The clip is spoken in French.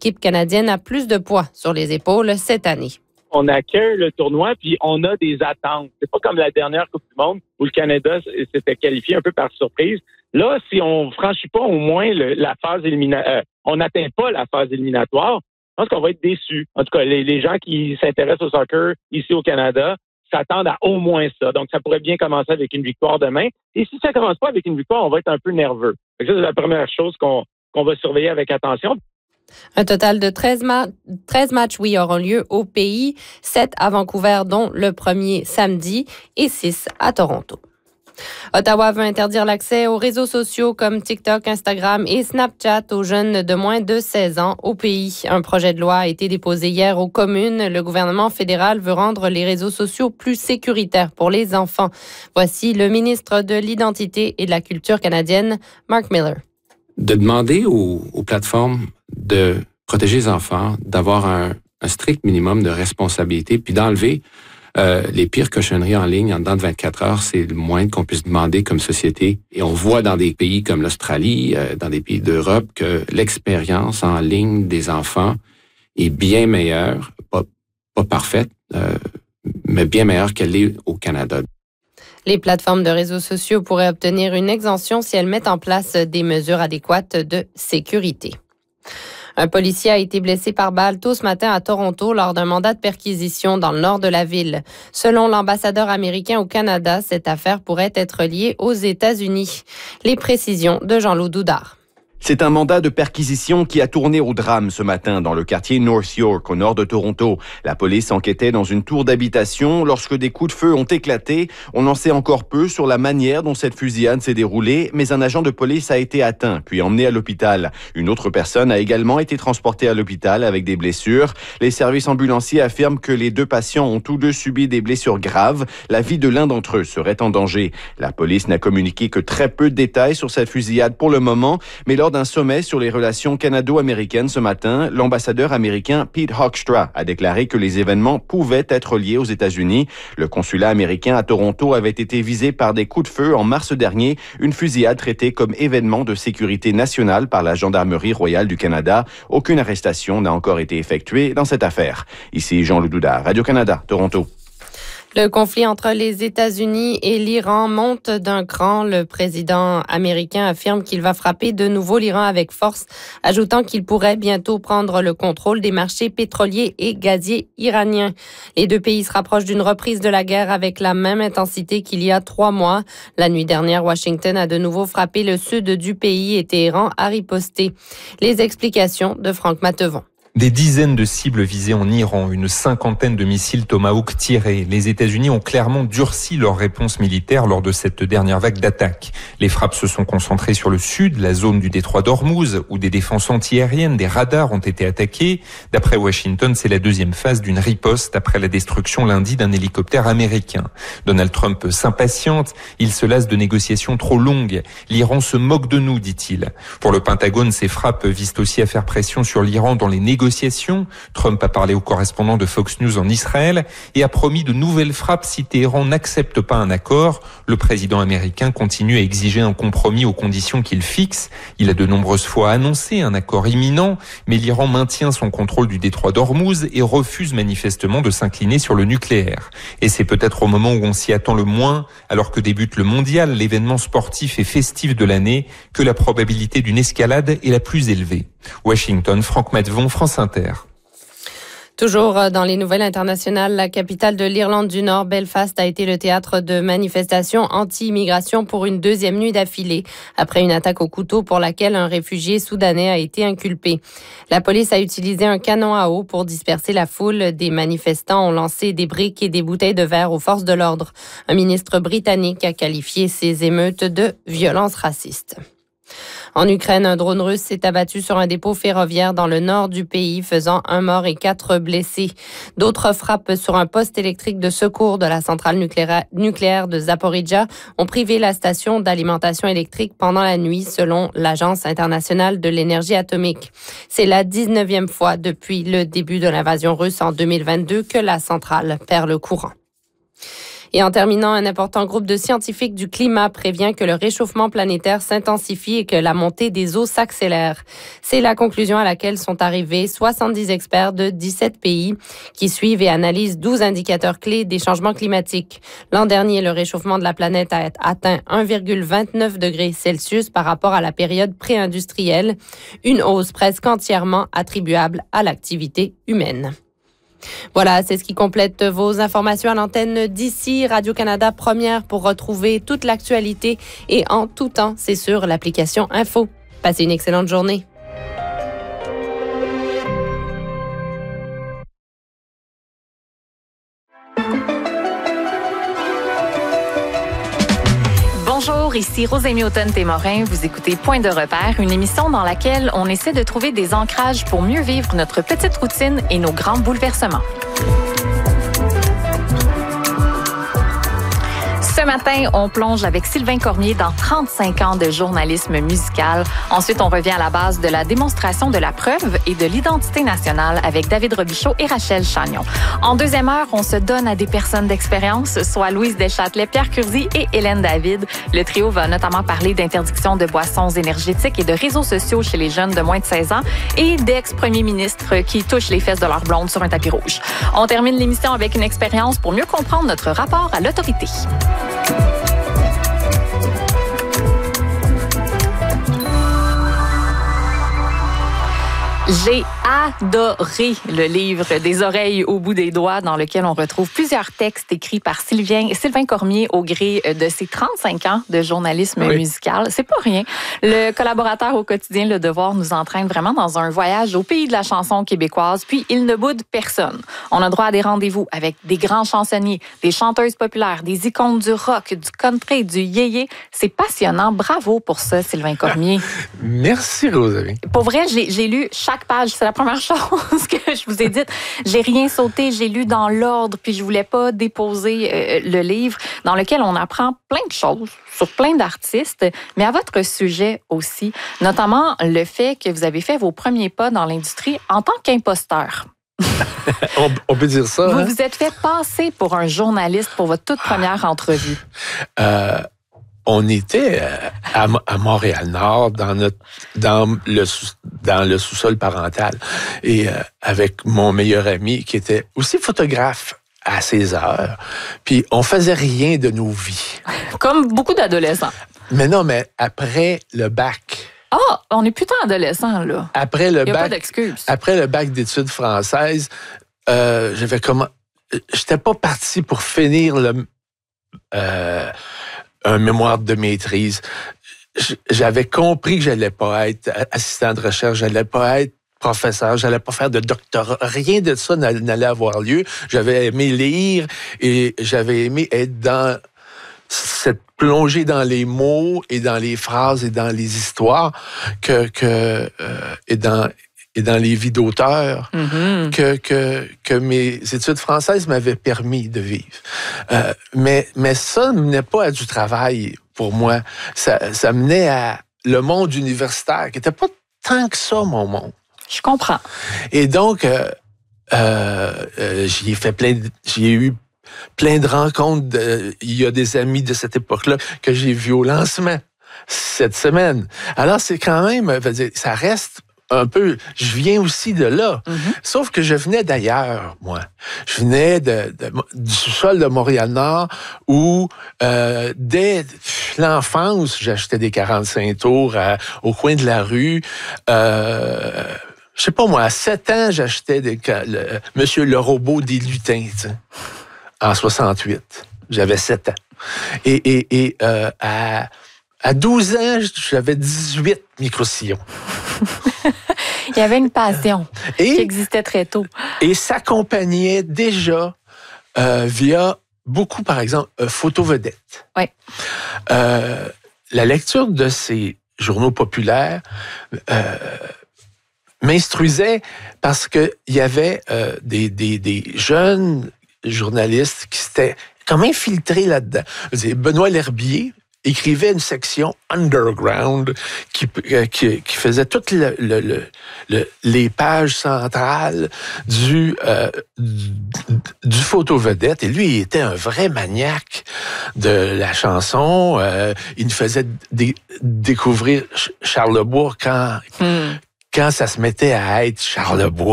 l'équipe canadienne a plus de poids sur les épaules cette année. On accueille le tournoi, puis on a des attentes. C'est pas comme la dernière Coupe du Monde où le Canada s'était qualifié un peu par surprise. Là, si on franchit pas au moins la phase éliminatoire, on n'atteint pas la phase éliminatoire, je pense qu'on va être déçus. En tout cas, les gens qui s'intéressent au soccer ici au Canada s'attendent à au moins ça. Donc, ça pourrait bien commencer avec une victoire demain. Et si ça commence pas avec une victoire, on va être un peu nerveux. Donc, ça, c'est la première chose qu'on va surveiller avec attention. Un total de 13 matchs, auront lieu au pays, 7 à Vancouver, dont le premier samedi, et 6 à Toronto. Ottawa veut interdire l'accès aux réseaux sociaux comme TikTok, Instagram et Snapchat aux jeunes de moins de 16 ans au pays. Un projet de loi a été déposé hier aux communes. Le gouvernement fédéral veut rendre les réseaux sociaux plus sécuritaires pour les enfants. Voici le ministre de l'Identité et de la Culture canadienne, Mark Miller. De demander aux plateformes de protéger les enfants, d'avoir un strict minimum de responsabilité, puis d'enlever les pires cochonneries en ligne en dedans de 24 heures, c'est le moins qu'on puisse demander comme société. Et on voit dans des pays comme l'Australie, dans des pays d'Europe, que l'expérience en ligne des enfants est bien meilleure, pas parfaite, mais bien meilleure qu'elle est au Canada. Les plateformes de réseaux sociaux pourraient obtenir une exemption si elles mettent en place des mesures adéquates de sécurité. Un policier a été blessé par balle tôt ce matin à Toronto lors d'un mandat de perquisition dans le nord de la ville. Selon l'ambassadeur américain au Canada, cette affaire pourrait être liée aux États-Unis. Les précisions de Jean-Loup Doudard. C'est un mandat de perquisition qui a tourné au drame ce matin dans le quartier North York, au nord de Toronto. La police enquêtait dans une tour d'habitation lorsque des coups de feu ont éclaté. On en sait encore peu sur la manière dont cette fusillade s'est déroulée, mais un agent de police a été atteint, puis emmené à l'hôpital. Une autre personne a également été transportée à l'hôpital avec des blessures. Les services ambulanciers affirment que les deux patients ont tous deux subi des blessures graves. La vie de l'un d'entre eux serait en danger. La police n'a communiqué que très peu de détails sur cette fusillade pour le moment, mais lors d'un sommet sur les relations canado-américaines ce matin, l'ambassadeur américain Pete Hoekstra a déclaré que les événements pouvaient être liés aux États-Unis. Le consulat américain à Toronto avait été visé par des coups de feu en mars dernier, une fusillade traitée comme événement de sécurité nationale par la Gendarmerie royale du Canada. Aucune arrestation n'a encore été effectuée dans cette affaire. Ici Jean-Loup Doudard, Radio-Canada, Toronto. Le conflit entre les États-Unis et l'Iran monte d'un cran. Le président américain affirme qu'il va frapper de nouveau l'Iran avec force, ajoutant qu'il pourrait bientôt prendre le contrôle des marchés pétroliers et gaziers iraniens. Les deux pays se rapprochent d'une reprise de la guerre avec la même intensité qu'il y a 3 mois. La nuit dernière, Washington a de nouveau frappé le sud du pays et Téhéran a riposté. Les explications de Franck Matevon. Des dizaines de cibles visées en Iran, une cinquantaine de missiles Tomahawk tirés. Les États-Unis ont clairement durci leur réponse militaire lors de cette dernière vague d'attaques. Les frappes se sont concentrées sur le sud, la zone du détroit d'Ormuz, où des défenses antiaériennes, des radars ont été attaqués. D'après Washington, c'est la deuxième phase d'une riposte après la destruction lundi d'un hélicoptère américain. Donald Trump s'impatiente, il se lasse de négociations trop longues. L'Iran se moque de nous, dit-il. Pour le Pentagone, ces frappes visent aussi à faire pression sur l'Iran dans les négociations. Trump a parlé au correspondant de Fox News en Israël et a promis de nouvelles frappes si Téhéran n'accepte pas un accord. Le président américain continue à exiger un compromis aux conditions qu'il fixe. Il a de nombreuses fois annoncé un accord imminent, mais l'Iran maintient son contrôle du détroit d'Ormuz et refuse manifestement de s'incliner sur le nucléaire. Et c'est peut-être au moment où on s'y attend le moins, alors que débute le mondial, l'événement sportif et festif de l'année, que la probabilité d'une escalade est la plus élevée. Washington, Franck Matevon, France Inter. Toujours dans les nouvelles internationales, la capitale de l'Irlande du Nord, Belfast, a été le théâtre de manifestations anti-immigration pour une deuxième nuit d'affilée, après une attaque au couteau pour laquelle un réfugié soudanais a été inculpé. La police a utilisé un canon à eau pour disperser la foule. Des manifestants ont lancé des briques et des bouteilles de verre aux forces de l'ordre. Un ministre britannique a qualifié ces émeutes de violences racistes. En Ukraine, un drone russe s'est abattu sur un dépôt ferroviaire dans le nord du pays, faisant 1 mort et 4 blessés. D'autres frappes sur un poste électrique de secours de la centrale nucléaire de Zaporizhzhia ont privé la station d'alimentation électrique pendant la nuit, selon l'Agence internationale de l'énergie atomique. C'est la 19e fois depuis le début de l'invasion russe en 2022 que la centrale perd le courant. Et en terminant, un important groupe de scientifiques du climat prévient que le réchauffement planétaire s'intensifie et que la montée des eaux s'accélère. C'est la conclusion à laquelle sont arrivés 70 experts de 17 pays qui suivent et analysent 12 indicateurs clés des changements climatiques. L'an dernier, le réchauffement de la planète a atteint 1,29 degrés Celsius par rapport à la période pré-industrielle, une hausse presque entièrement attribuable à l'activité humaine. Voilà, c'est ce qui complète vos informations à l'antenne d'ici. Radio-Canada première pour retrouver toute l'actualité et en tout temps, c'est sur l'application Info. Passez une excellente journée. Bonjour, ici Rosémie Automne-Témorin. Vous écoutez Point de repère, une émission dans laquelle on essaie de trouver des ancrages pour mieux vivre notre petite routine et nos grands bouleversements. Ce matin, on plonge avec Sylvain Cormier dans 35 ans de journalisme musical. Ensuite, on revient à la base de la démonstration de la preuve et de l'identité nationale avec David Robichaud et Rachel Chagnon. En deuxième heure, on se donne à des personnes d'expérience, soit Louise Deschâtelet, Pierre Curzi et Hélène David. Le trio va notamment parler d'interdiction de boissons énergétiques et de réseaux sociaux chez les jeunes de moins de 16 ans et d'ex-premiers ministres qui touchent les fesses de leur blonde sur un tapis rouge. On termine l'émission avec une expérience pour mieux comprendre notre rapport à l'autorité. J'ai adoré le livre Des oreilles au bout des doigts dans lequel on retrouve plusieurs textes écrits par Sylvain Cormier au gré de ses 35 ans de journalisme musical. C'est pas rien. Le collaborateur au quotidien Le Devoir nous entraîne vraiment dans un voyage au pays de la chanson québécoise, puis il ne boude personne. On a droit à des rendez-vous avec des grands chansonniers, des chanteuses populaires, des icônes du rock, du country, du yéyé. C'est passionnant. Bravo pour ça, Sylvain Cormier. Merci, Rosalie. Pour vrai, j'ai lu chaque page. C'est la première chose que je vous ai dite. J'ai rien sauté. J'ai lu dans l'ordre, puis je voulais pas déposer le livre dans lequel on apprend plein de choses sur plein d'artistes, mais à votre sujet aussi, notamment le fait que vous avez fait vos premiers pas dans l'industrie en tant qu'imposteur. on peut dire ça. Vous hein? vous êtes fait passer pour un journaliste pour votre toute première entrevue. On était à Montréal-Nord dans le sous-sol parental et avec mon meilleur ami qui était aussi photographe à ses heures. Puis on faisait rien de nos vies. Comme beaucoup d'adolescents. Mais non, mais après le bac. Ah, on est plutôt adolescents, là. Après le Il n'y a bac, pas d'excuses. Après le bac d'études françaises, j'étais pas parti pour finir un mémoire de maîtrise. J'avais compris que j'allais pas être assistant de recherche, j'allais pas être professeur, j'allais pas faire de doctorat. Rien de ça n'allait avoir lieu. J'avais aimé lire et j'avais aimé être dans cette plongée dans les mots et dans les phrases et dans les histoires et dans les vies d'auteurs que mes études françaises m'avaient permis de vivre. Mais ça ne menait pas à du travail pour moi. Ça menait à le monde universitaire, qui n'était pas tant que ça, mon monde. Je comprends. Et donc, j'ai eu plein de rencontres. Il y a des amis de cette époque-là que j'ai vus au lancement cette semaine. Alors, c'est quand même, ça reste un peu, je viens aussi de là. Sauf que je venais d'ailleurs, moi. Je venais du sous-sol de Montréal-Nord où, dès l'enfance, j'achetais des 45 tours au coin de la rue. Je sais pas moi, à 7 ans, j'achetais Monsieur le robot des lutins, en 68. J'avais 7 ans. Et à 12 ans, j'avais 18 micro-sillons. Il y avait une passion qui existait très tôt. Et s'accompagnait déjà via beaucoup, par exemple, Photo-Vedette. Oui. La lecture de ces journaux populaires m'instruisait parce qu'il y avait des jeunes journalistes qui s'étaient comme infiltrés là-dedans. Benoît L'Herbier, écrivait une section underground qui faisait toutes les pages centrales du photo-vedette. Et lui, il était un vrai maniaque de la chanson. Il nous faisait découvrir Charlebois quand ça se mettait à être Charlebois.